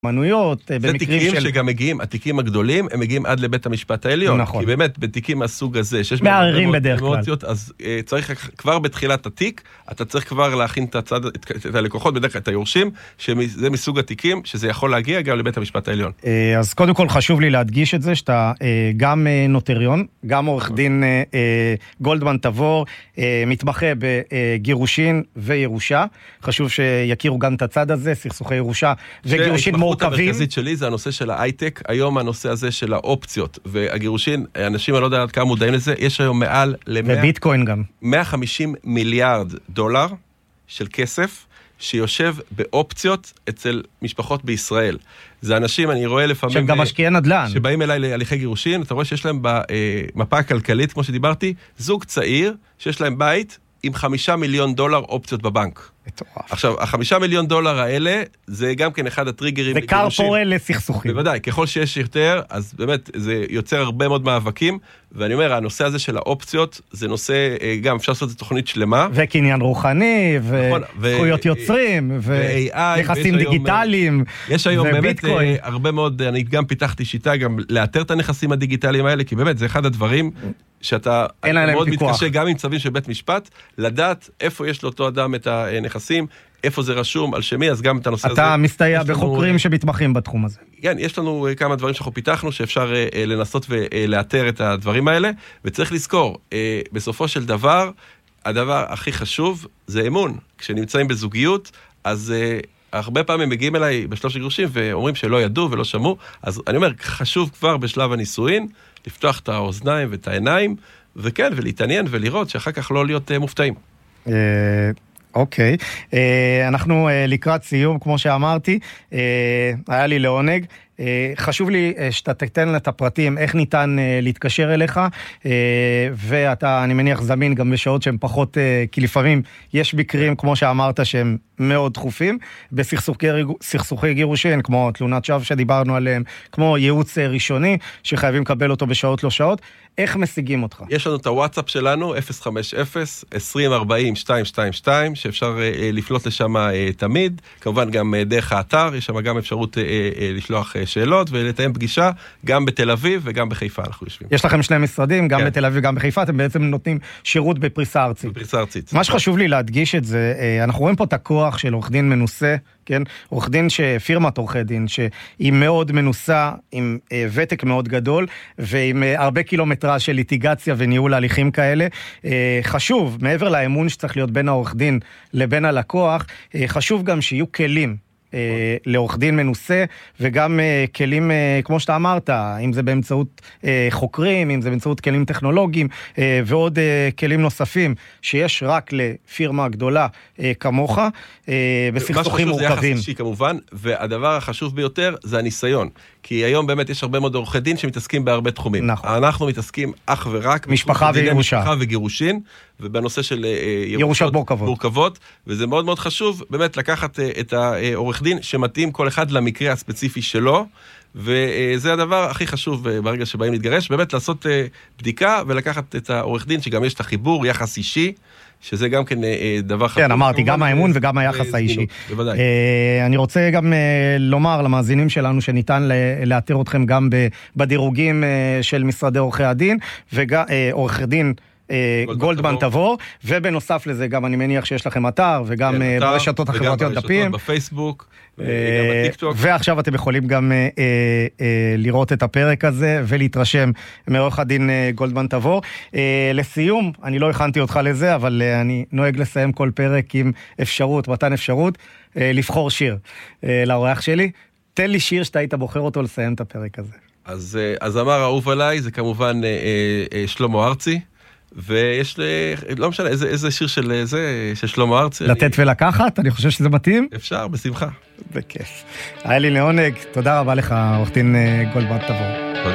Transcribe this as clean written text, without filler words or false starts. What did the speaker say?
מנויות, זה תיקים שגם מגיעים, התיקים הגדולים, הם מגיעים עד לבית המשפט העליון. נכון. כי באמת, בתיקים מהסוג הזה, שיש מערערים בדרך כלל. אמוציות, אז צריך כבר בתחילת התיק, אתה צריך כבר להכין את הלקוחות, בדרך כלל את היורשים, שזה מסוג התיקים, שזה יכול להגיע גם לבית המשפט העליון. אז קודם כל חשוב לי להדגיש את זה, שאתה גם נוטריון, גם עורך דין גולדמן תבור, מתמחה בגירושין וירושה. חשוב שיכירו גם את הצד הזה, סכסוכי ירושה וגירושין מורכבים. המרכזית שלי זה הנושא של ההייטק, היום הנושא הזה של האופציות, והגירושין, אנשים אני לא יודע עד כמה מודעים לזה, יש היום מעל וביטקוין גם. 150 מיליארד דולר של כסף, שיושב באופציות אצל משפחות בישראל. זה אנשים, אני רואה לפעמים... שהם גם משקיעי נדל"ן. שבאים אליי להליכי גירושין, אתה רואה שיש להם במפה הכלכלית, כמו שדיברתי, זוג צעיר, שיש להם בית עם 5 מיליון דולר אופציות בבנק. עכשיו, ה5 מיליון דולר האלה, זה גם כן אחד הטריגרים. זה קר פורה לסכסוכים. בוודאי, ככל שיש יותר, אז באמת, זה יוצר הרבה מאוד מאבקים, ואני אומר, הנושא הזה של האופציות, זה נושא, גם אפשר לעשות את תוכנית שלמה. וקניין רוחני, וזכויות יוצרים, ויחסים דיגיטליים, יש היום באמת הרבה מאוד, אני גם פיתחתי שיטה, גם לאתר את הנכסים הדיגיטליים האלה, כי באמת, זה אחד הדברים שאתה מאוד מתקשה, גם עם צווים של בית משפט, לדעת איפה יש לאותו אדם את הנכסים, איפה זה רשום, על שמי, אז גם את הנושא הזה. אתה מסתייע בחוקרים שמתמחים בתחום הזה. כן, יש לנו כמה דברים שאנחנו פיתחנו, שאפשר לנסות ולאתר את הדברים האלה, וצריך לזכור, בסופו של דבר, הדבר הכי חשוב זה אמון. כשנמצאים בזוגיות, אז הרבה פעמים מגיעים אליי בשלוש גירושים, ואומרים שלא ידעו ולא שמעו, אז אני אומר, חשוב כבר בשלב הנישואין, לפתוח את האוזניים ואת העיניים, וכן, ולהתעניין ולראות שאחר כך לא להיות מופתעים. אוקיי, אנחנו לקראת סיום, כמו שאמרתי, היה לי לעונג. חשוב לי שאתה תתן את הפרטים, איך ניתן להתקשר אליך, ואתה, אני מניח, זמין גם בשעות שהן פחות, כי לפעמים יש מקרים, כמו שאמרת, שהם מאוד דחופים, בסכסוכי גירושין, כמו תלונת שווא שדיברנו עליהם, כמו ייעוץ ראשוני, שחייבים לקבל אותו בשעות לא שעות. איך משיגים אותך? יש לנו את הוואטסאפ שלנו, 050-2040-222, שאפשר לפנות לשם תמיד, כמובן גם דרך האתר, יש שם גם אפשרות לשלוח שאלות ולתאם פגישה, גם בתל אביב וגם בחיפה אנחנו יושבים. יש לכם שני משרדים, גם בתל אביב וגם בחיפה, אתם בעצם נותנים שירות בפריסה ארצית. בפריסה ארצית. מה שחשוב לי להדגיש את זה, אנחנו רואים פה את הכוח של עורך דין מנוסה, כן? עורך דין פירמת עורכי דין, שהיא מאוד מנוסה, עם ותק מאוד גדול, ועם הרבה קילומטרז' של ליטיגציה וניהול הליכים כאלה. חשוב, מעבר לאמון שצריך להיות בין העורך דין לבין הלקוח, חשוב גם שיהיו כלים, לעורך דין מנוסה, וגם כלים, כמו שאתה אמרת, אם זה באמצעות חוקרים, אם זה באמצעות כלים טכנולוגיים, ועוד כלים נוספים, שיש רק לפירמה גדולה כמוך, בסכסוכים מורכבים. מה שחשוב זה יחס אישי כמובן, והדבר החשוב ביותר זה הניסיון, כי היום באמת יש הרבה מאוד עורכי דין שמתעסקים בהרבה תחומים. נכון. אנחנו מתעסקים אך ורק משפחה וירושה. משפחה וגירושין, ובנושא של ירושות מורכבות, וזה מאוד מאוד חשוב באמת לקחת את העורך דין שמתאים כל אחד למקרה הספציפי שלו, וזה הדבר הכי חשוב ברגע שבאים להתגרש, באמת לעשות בדיקה ולקחת את העורך דין שגם יש את החיבור, יחס אישי, שזה גם כן דבר חשוב. כן, אמרתי, גם האמון וגם היחס האישי. בוודאי. אני רוצה גם לומר למאזינים שלנו שניתן לאתר אתכם גם בדירוגים של משרדי עורכי הדין, ועורך דין גולדמן תבור, ובנוסף לזה גם אני מניח שיש לכם אתר, וגם ברשתות החברתיות דפים. בפייסבוק, וגם בטיקטוק. ועכשיו אתם יכולים גם לראות את הפרק הזה, ולהתרשם מעורך הדין גולדמן תבור. לסיום, אני לא הכנתי אותך לזה, אבל אני נוהג לסיים כל פרק עם אפשרות, מתן אפשרות, לבחור שיר לאורח שלי. תן לי שיר שאתה היית בוחר אותו לסיים את הפרק הזה. אז אמר אהוב עליי, זה כמובן שלמה ארצי, ויש לא משנה, איזה שיר של שלמה ארצי. לתת ולקחת, אני חושב שזה מתאים. אפשר, בשמחה. בכיף. היה לי לעונג, תודה רבה לך, עורך דין גולדמן תבור.